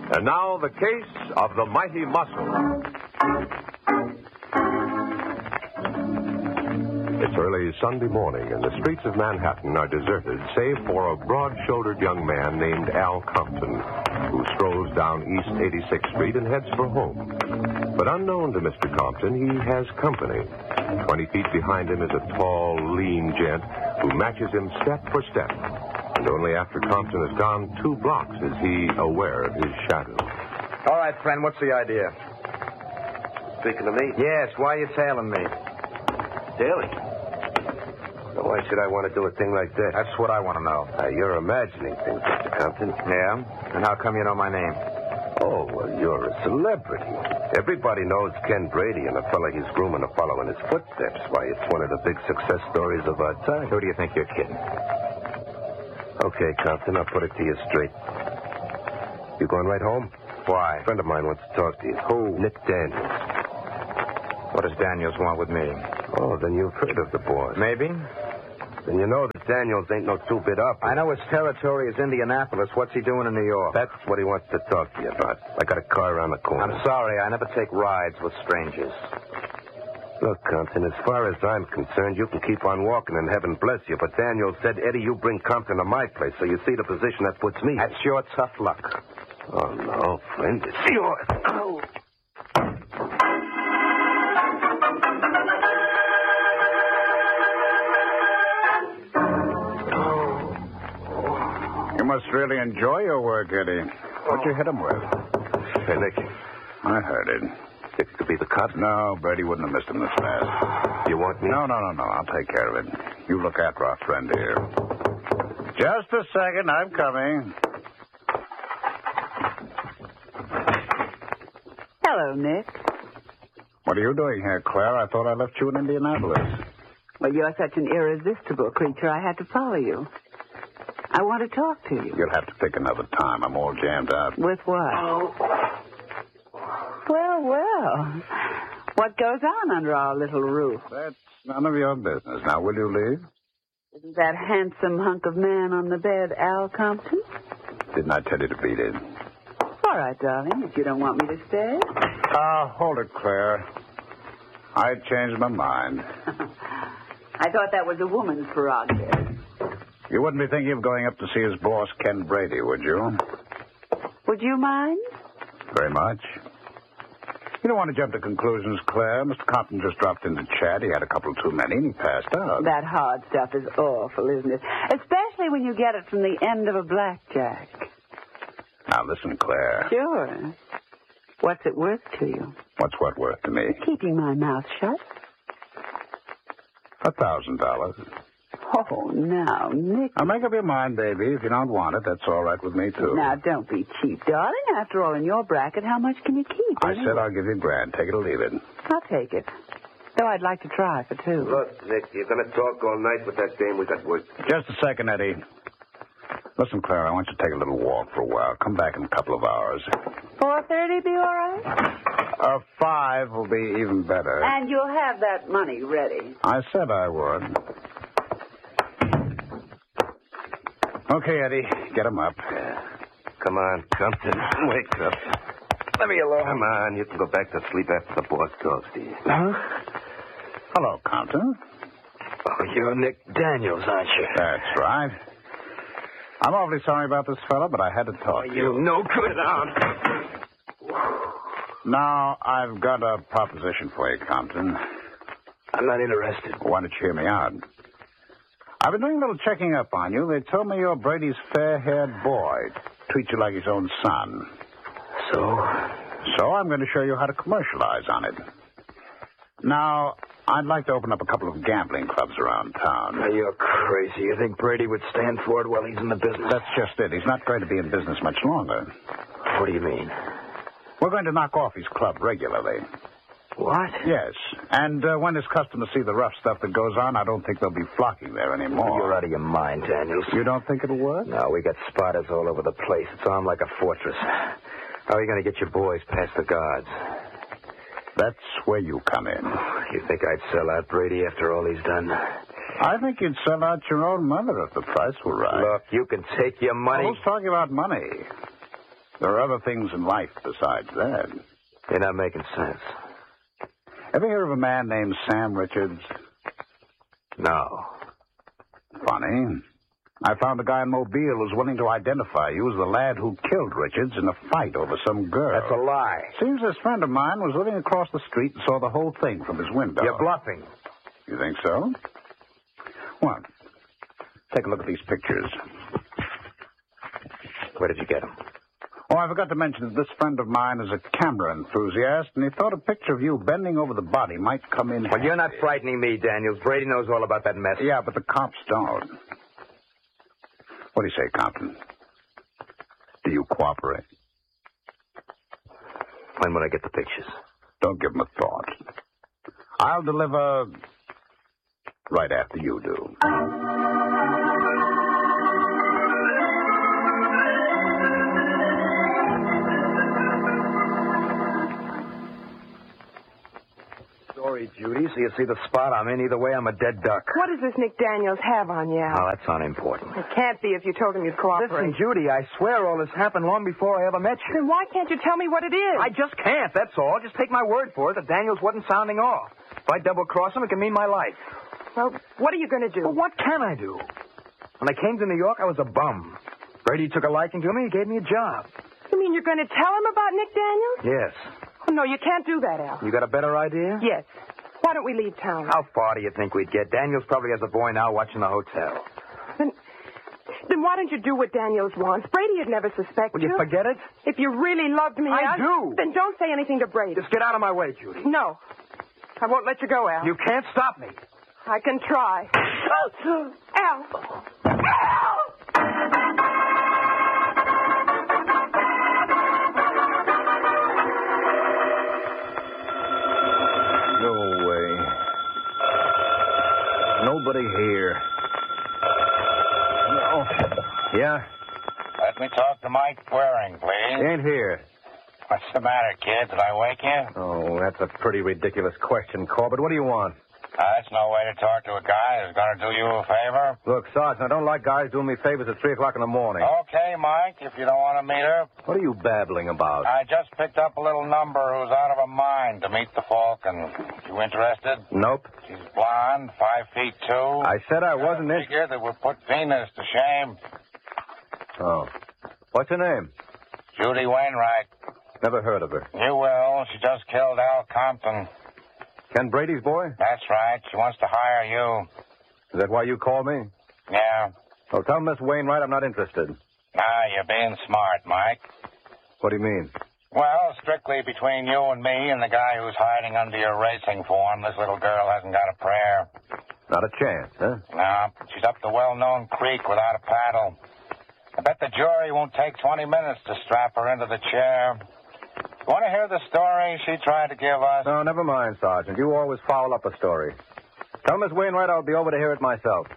And now, the case of the Mighty Muscle. It's early Sunday morning, and the streets of Manhattan are deserted, save for a broad-shouldered young man named Al Compton, who strolls down East 86th Street and heads for home. But unknown to Mr. Compton, he has company. 20 feet behind him is a tall, lean gent who matches him step for step. And only after Compton has gone 2 blocks is he aware of his shadow. All right, friend, what's the idea? Speaking to me? Yes, why are you tailing me? Daily. Now, why should I want to do a thing like that? That's what I want to know. You're imagining things, Mr. Compton. Yeah? And how come you know my name? Oh, well, you're a celebrity. Everybody knows Ken Brady and the fella he's grooming to follow in his footsteps. Why, it's one of the big success stories of our time. Who do you think you're kidding? Okay, Compton, I'll put it to you straight. You going right home? Why? A friend of mine wants to talk to you. Who? Nick Daniels. What does Daniels want with me? Oh, then you've heard of the boss. Maybe. Then you know that Daniels ain't no 2-bit up. I know his territory is Indianapolis. What's he doing in New York? That's what he wants to talk to you about. I got a car around the corner. I'm sorry. I never take rides with strangers. Look, Compton, as far as I'm concerned, you can keep on walking and heaven bless you. But Daniels said, Eddie, you bring Compton to my place. So you see the position that puts me in. That's your tough luck. Oh, no, friend. It's yours. Oh. You must really enjoy your work, Eddie. What'd you hit him with? Hey, Nick. I heard it. It could be the cops. No, Brady wouldn't have missed him this fast. You want me? No. I'll take care of it. You look after our friend here. Just a second. I'm coming. Hello, Nick. What are you doing here, Claire? I thought I left you in Indianapolis. Well, you're such an irresistible creature, I had to follow you. I want to talk to you. You'll have to pick another time. I'm all jammed up. With what? Oh. Well. What goes on under our little roof? That's none of your business. Now, will you leave? Isn't that handsome hunk of man on the bed Al Compton? Didn't I tell you to beat it? All right, darling, if you don't want me to stay. Hold it, Claire. I changed my mind. I thought that was a woman's prerogative. You wouldn't be thinking of going up to see his boss, Ken Brady, would you? Would you mind? Very much. You don't want to jump to conclusions, Claire. Mr. Compton just dropped in to chat. He had a couple too many, and he passed out. That hard stuff is awful, isn't it? Especially when you get it from the end of a blackjack. Now, listen, Claire. Sure. What's it worth to you? What's what worth to me? Keeping my mouth shut. $1,000. Oh, now, Nick. Now, make up your mind, baby. If you don't want it, that's all right with me, too. Now, don't be cheap, darling. After all, in your bracket, how much can you keep? I said I'll give you $1,000. Take it or leave it. I'll take it. Though I'd like to try for 2. Look, Nick, you're going to talk all night with that dame we got work. Just a second, Eddie. Listen, Claire, I want you to take a little walk for a while. Come back in a couple of hours. 4:30 be all right? 5 will be even better. And you'll have that money ready. I said I would. Okay, Eddie, get him up. Come on, Compton. Wake up. Let me alone. Come on, you can go back to sleep after the boss talks to you. Huh? Hello, Compton. Oh, you're Nick Daniels, aren't you? That's right. I'm awfully sorry about this fella, but I had to talk to you. No good on. Now, I've got a proposition for you, Compton. I'm not interested. Why don't you hear me out? I've been doing a little checking up on you. They told me you're Brady's fair-haired boy. Treats you like his own son. So I'm going to show you how to commercialize on it. Now, I'd like to open up a couple of gambling clubs around town. Now, you're crazy. You think Brady would stand for it while he's in the business? That's just it. He's not going to be in business much longer. What do you mean? We're going to knock off his club regularly. What? Yes. And when his customers see the rough stuff that goes on, I don't think they'll be flocking there anymore. You're out of your mind, Daniels. You don't think it'll work? No, we got spotters all over the place. It's armed like a fortress. How are you going to get your boys past the guards? That's where you come in. You think I'd sell out Brady after all he's done? I think you'd sell out your own mother if the price were right. Look, you can take your money. Who's talking about money? There are other things in life besides that. You're not making sense. Ever hear of a man named Sam Richards? No. Funny. I found a guy in Mobile who's willing to identify you as the lad who killed Richards in a fight over some girl. That's a lie. Seems this friend of mine was living across the street and saw the whole thing from his window. You're bluffing. You think so? Well, take a look at these pictures. Where did you get them? Oh, I forgot to mention that this friend of mine is a camera enthusiast, and he thought a picture of you bending over the body might come in. Well, you're not frightening me, Daniels. Brady knows all about that mess. Yeah, but the cops don't. What do you say, Compton? Do you cooperate? When will I get the pictures? Don't give them a thought. I'll deliver right after you do. Sorry, Judy. So you see the spot I'm in. Either way, I'm a dead duck. What does this Nick Daniels have on you? Oh, that's unimportant. It can't be if you told him you'd cooperate. Listen, Judy, I swear all this happened long before I ever met you. Then why can't you tell me what it is? I just can't, that's all. Just take my word for it that Daniels wasn't sounding off. If I double-cross him, it can mean my life. Well, what are you going to do? Well, what can I do? When I came to New York, I was a bum. Brady took a liking to me. He gave me a job. You mean you're going to tell him about Nick Daniels? Yes. Oh, no, you can't do that, Al. You got a better idea? Yes. Why don't we leave town? How far do you think we'd get? Daniels probably has a boy now watching the hotel. Then why don't you do what Daniels wants? Brady would never suspect Will you forget it? If you really loved me, I do. Then don't say anything to Brady. Just get out of my way, Judy. No. I won't let you go, Al. You can't stop me. I can try. Al! No way. Nobody here. No. Yeah? Let me talk to Mike Waring, please. Ain't here. What's the matter, kid? Did I wake you? Oh, that's a pretty ridiculous question, Corbett. What do you want? That's no way to talk to a guy who's going to do you a favor. Look, Sergeant, I don't like guys doing me favors at 3 o'clock in the morning. Okay, Mike, if you don't want to meet her. What are you babbling about? I just picked up a little number who's out of her mind to meet the Falcon. You interested? Nope. She's blonde, 5'2". I said I wasn't a figure that would put Venus to shame. Oh. What's her name? Judy Wainwright. Never heard of her. You will. She just killed Al Compton. Ken Brady's boy? That's right. She wants to hire you. Is that why you called me? Yeah. Well, tell Miss Wainwright I'm not interested. You're being smart, Mike. What do you mean? Well, strictly between you and me and the guy who's hiding under your racing form, this little girl hasn't got a prayer. Not a chance, huh? No. She's up the well-known creek without a paddle. I bet the jury won't take 20 minutes to strap her into the chair. You want to hear the story she tried to give us? No, never mind, Sergeant. You always foul up a story. Tell Miss Wainwright I'll be over to hear it myself.